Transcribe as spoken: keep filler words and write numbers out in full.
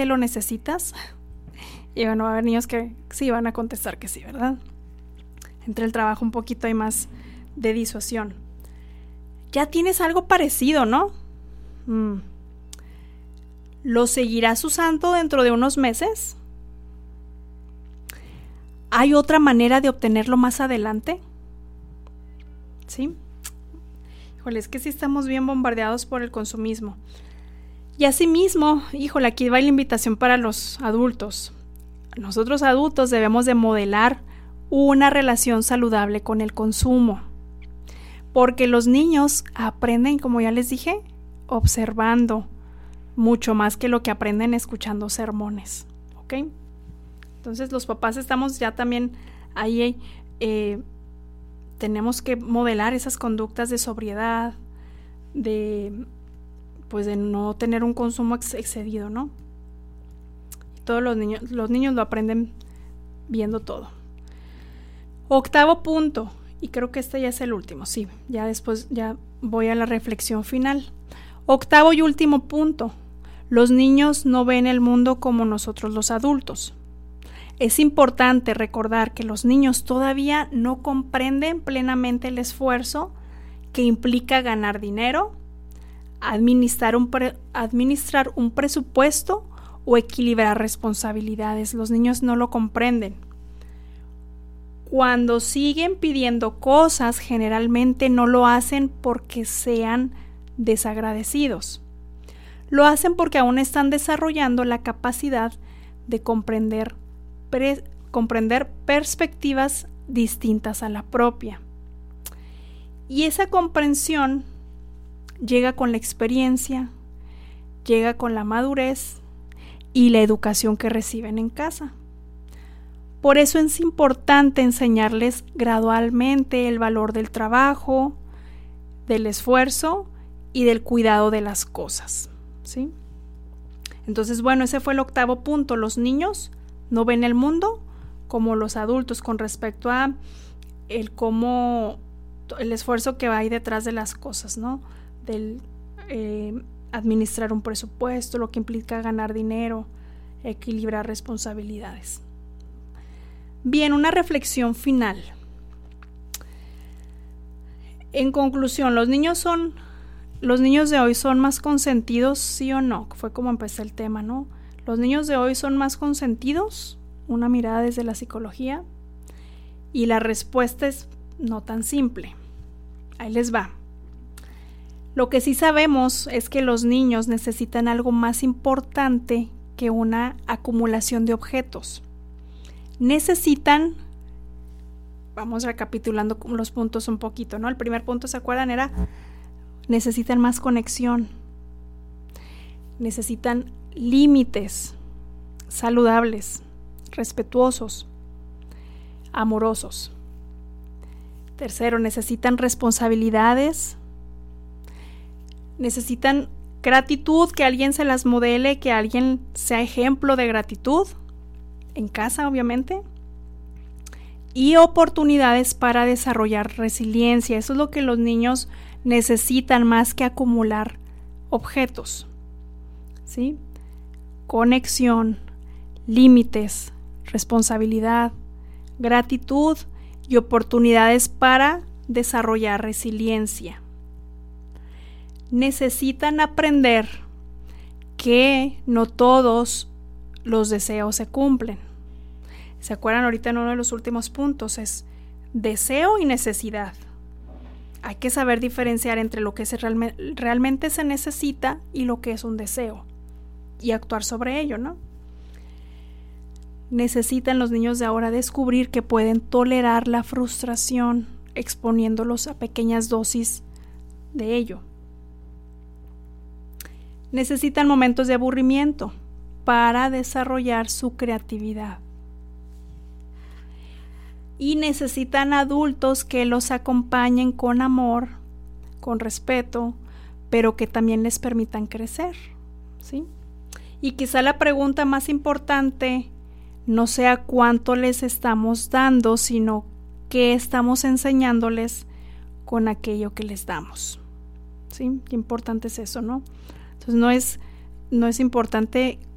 realmente lo necesitas? Y bueno, va a haber niños que sí van a contestar que sí, ¿verdad? Entre el trabajo un poquito hay más de disuasión. Ya tienes algo parecido, ¿no? Mm. ¿Lo seguirás usando dentro de unos meses? ¿Hay otra manera de obtenerlo más adelante? ¿Sí? Híjole, es que sí estamos bien bombardeados por el consumismo. Y asimismo, híjole, aquí va la invitación para los adultos. Nosotros adultos debemos de modelar una relación saludable con el consumo. Porque los niños aprenden, como ya les dije, observando mucho más que lo que aprenden escuchando sermones. ¿Ok? Entonces los papás estamos ya también ahí, eh, tenemos que modelar esas conductas de sobriedad, de, pues de no tener un consumo ex- excedido, ¿no? Y todos los niños, los niños lo aprenden viendo todo. Octavo punto. Y creo que este ya es el último, sí, ya después ya voy a la reflexión final. Octavo y último punto, los niños no ven el mundo como nosotros los adultos. Es importante recordar que los niños todavía no comprenden plenamente el esfuerzo que implica ganar dinero, administrar un, pre- administrar un presupuesto o equilibrar responsabilidades. Los niños no lo comprenden. Cuando siguen pidiendo cosas, generalmente no lo hacen porque sean desagradecidos. Lo hacen porque aún están desarrollando la capacidad de comprender, pre, comprender perspectivas distintas a la propia. Y esa comprensión llega con la experiencia, llega con la madurez y la educación que reciben en casa. Por eso es importante enseñarles gradualmente el valor del trabajo, del esfuerzo y del cuidado de las cosas, ¿sí? Entonces, bueno, ese fue el octavo punto. Los niños no ven el mundo como los adultos con respecto a el cómo, el esfuerzo que va ahí detrás de las cosas, ¿no? Del eh, administrar un presupuesto, lo que implica ganar dinero, equilibrar responsabilidades. Bien, una reflexión final. En conclusión, los niños son, los niños de hoy son más consentidos, ¿sí o no? Fue como empecé el tema, ¿no? Los niños de hoy son más consentidos, una mirada desde la psicología, y la respuesta es no tan simple. Ahí les va. Lo que sí sabemos es que los niños necesitan algo más importante que una acumulación de objetos. Necesitan, vamos recapitulando los puntos un poquito, ¿no? El primer punto, ¿se acuerdan? Era, necesitan más conexión, necesitan límites saludables, respetuosos, amorosos. Tercero, necesitan responsabilidades, necesitan gratitud, que alguien se las modele, que alguien sea ejemplo de gratitud. En casa, obviamente, y oportunidades para desarrollar resiliencia. Eso es lo que los niños necesitan más que acumular objetos, ¿sí? Conexión, límites, responsabilidad, gratitud y oportunidades para desarrollar resiliencia. Necesitan aprender que no todos los deseos se cumplen. ¿Se acuerdan ahorita en uno de los últimos puntos? Es deseo y necesidad. Hay que saber diferenciar entre lo que se realme, realmente se necesita y lo que es un deseo y actuar sobre ello, ¿no? Necesitan los niños de ahora descubrir que pueden tolerar la frustración exponiéndolos a pequeñas dosis de ello. Necesitan momentos de aburrimiento para desarrollar su creatividad. Y necesitan adultos que los acompañen con amor, con respeto, pero que también les permitan crecer, ¿sí? Y quizá la pregunta más importante no sea cuánto les estamos dando, sino qué estamos enseñándoles con aquello que les damos, ¿sí? Qué importante es eso, ¿no? Entonces no es, no es importante